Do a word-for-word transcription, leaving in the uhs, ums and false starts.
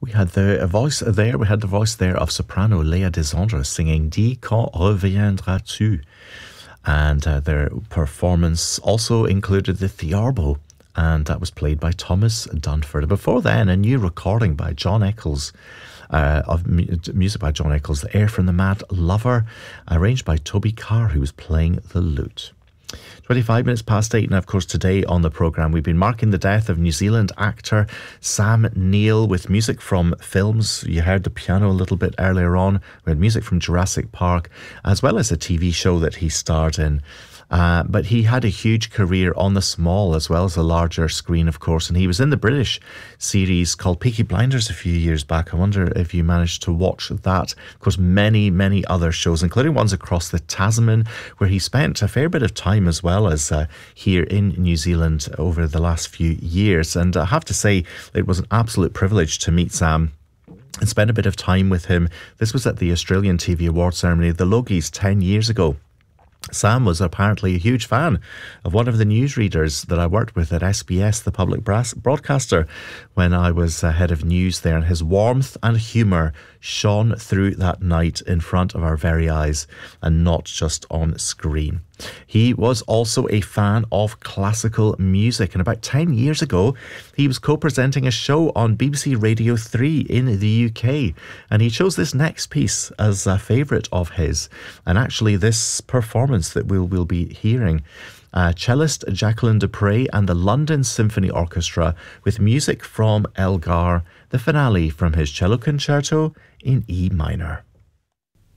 We had the voice there, we had the voice there of soprano Léa Desandres singing Dis quand reviendras-tu? And uh, their performance also included the Theorbo, and that was played by Thomas Dunford. Before then, a new recording by John Eccles, uh, of mu- music by John Eccles, The Air from the Mad Lover, arranged by Toby Carr, who was playing the lute. twenty-five minutes past eight, and of course today on the programme we've been marking the death of New Zealand actor Sam Neill with music from films. You heard the piano a little bit earlier on. We had music from Jurassic Park, as well as a T V show that he starred in. Uh, but he had a huge career on the small as well as the larger screen, of course, and he was in the British series called Peaky Blinders a few years back. I wonder if you managed to watch that. Of course, many, many other shows, including ones across the Tasman, where he spent a fair bit of time as well as uh, here in New Zealand over the last few years. And I have to say, it was an absolute privilege to meet Sam and spend a bit of time with him. This was at the Australian T V Awards ceremony, the Logies, ten years ago. Sam was apparently a huge fan of one of the newsreaders that I worked with at S B S, the public broadcaster, when I was uh, head of news there, and his warmth and humour shone through that night in front of our very eyes and not just on screen. He was also a fan of classical music, and about ten years ago he was co-presenting a show on B B C Radio three in the U K, and he chose this next piece as a favourite of his, and actually this performance that we'll, we'll be hearing, uh, cellist Jacqueline du Pré and the London Symphony Orchestra with music from Elgar, the finale from his cello concerto in E minor.